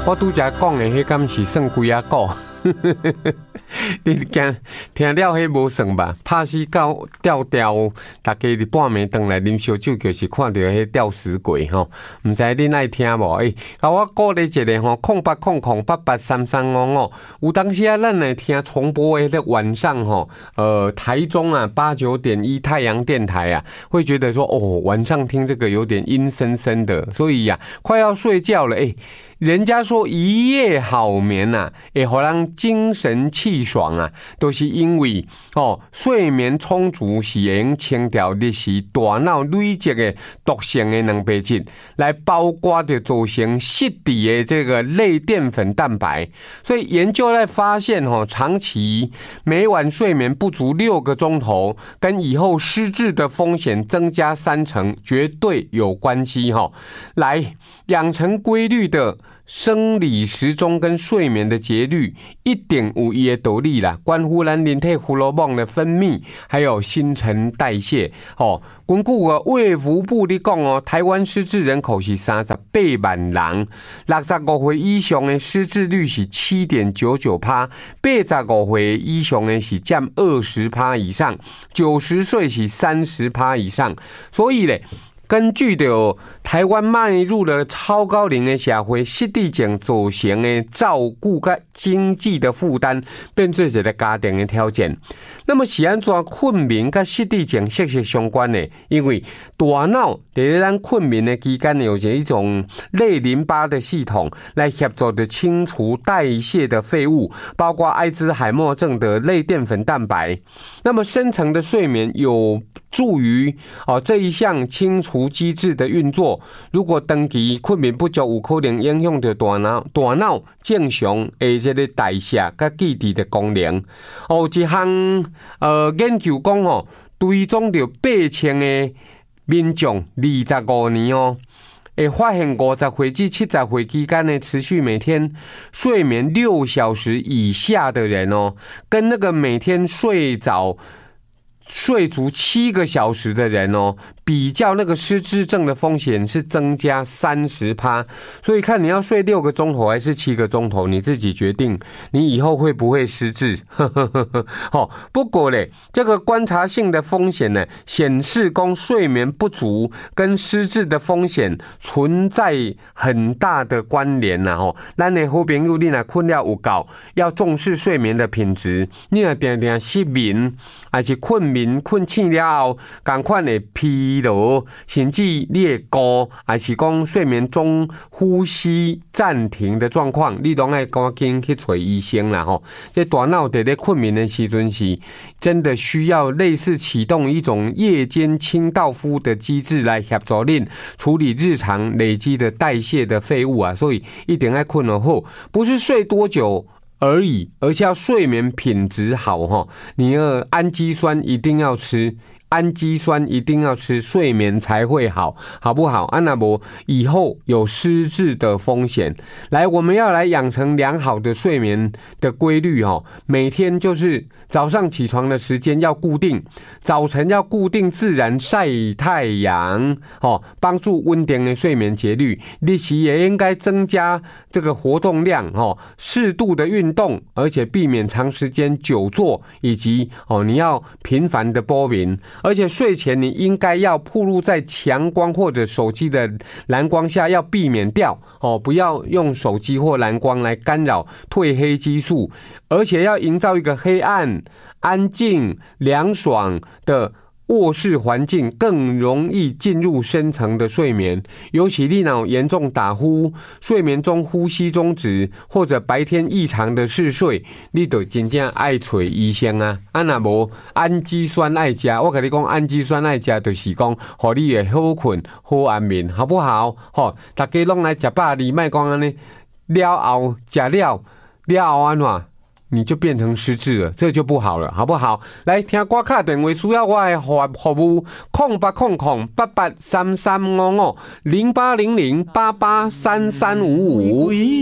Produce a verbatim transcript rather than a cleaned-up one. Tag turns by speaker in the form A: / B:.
A: 我拄则讲的迄敢是算几啊个？你惊听了迄无算吧？拍死狗吊吊，大家伫半暝回来啉烧酒，就是看到迄吊死鬼吼。毋知恁爱听无？诶、欸，甲我鼓励一下吼，空八空空八八三三五五。有当时啊，咱来听重播的晚上吼，呃，台中啊八九点一太阳电台啊，会觉得说哦，晚上听这个有点阴森森的，所以呀、啊，快要睡觉了，诶、欸。人家说一夜好眠呐、啊，会让人精神气爽啊，都、就是因为哦睡眠充足是会用清掉日时大脑累积的毒性的蛋白质，来包括着造成失智的这个类淀粉蛋白。所以研究在发现哦，长期每晚睡眠不足六个钟头，跟以后失智的风险增加三成，绝对有关系哈、哦。来养成规律的生理时钟跟睡眠的节律一定有伊的道理啦，关乎咱人体胡萝卜的分泌，还有新陈代谢。哦，根据个卫福部咧讲哦，台湾失智人口是三十八万人，六十五岁以上的失智率是七点九九趴，八十五岁以上的是占二十趴以上，九十岁是三十趴以上，所以咧。根据的台湾迈入了超高龄的社会，失智症造成的照顾跟经济的负担，变做一个家庭的挑战。那么是安怎困眠跟失智症息息相关呢？因为大脑在咱困眠的期间有一种类淋巴的系统来协助的清除代谢的废物，包括艾滋海默症的类淀粉蛋白。那么深层的睡眠有助于哦这一项清除机制的运作。如果长期困眠不足，有可能影响到大脑大脑正常的这个代谢跟记忆的功能。哦，一项呃研究讲哦，追踪到八千的民众二十五年哦。会发现五十岁至七十岁期间呢，持续每天睡眠六小时以下的人哦，跟那个每天睡早睡足七个小时的人哦，比较那个失智症的风险是增加三十趴。所以看你要睡六个钟头还是七个钟头，你自己决定，你以后会不会失智？哦，不过嘞，这个观察性的风险呢，显示供睡眠不足跟失智的风险存在很大的关联呐、啊。哦，咱的好朋友，你若困了有够，要重视睡眠的品质。你若定定失眠，还是困眠。困醒了后，同款的疲劳，甚至你会孤，还是讲睡眠中呼吸暂停的状况，你拢爱赶紧去找医生啦吼。这大脑在咧困眠的时阵是真的需要类似启动一种夜间清道夫的机制来协助恁处理日常累积的代谢的废物啊，所以一定要困得好，不是睡多久而已，而且要睡眠品质好哈。你的氨基酸一定要吃，氨基酸一定要吃，睡眠才会好，好不好？安那不以后有失智的风险。来，我们要来养成良好的睡眠的规律哈。每天就是早上起床的时间要固定，早晨要固定自然晒太阳，哦，帮助稳定的睡眠节律。日时也应该增加这个活动量，哦，适度的运动，而且避免长时间久坐，以及哦你要频繁的播眠。而且睡前你应该要暴露在强光或者手机的蓝光下，要避免掉哦，不要用手机或蓝光来干扰褪黑激素，而且要营造一个黑暗、安静、凉爽的卧室环境，更容易进入深层的睡眠。尤其你脑严重打呼、睡眠中呼吸中止，或者白天异常的嗜睡，你就真正爱找医生啊！啊，若无氨基酸爱食，我跟你讲，氨基酸爱食就是讲，互你会好困、好安眠，好不好？吼，大家拢来食饱，你莫讲安尼，了后食了，了后安怎？你就变成失智了，这就不好了，好不好？来听歌卡电话，需要我的服务，空八空空八八三三五五零八零零八八三三五五。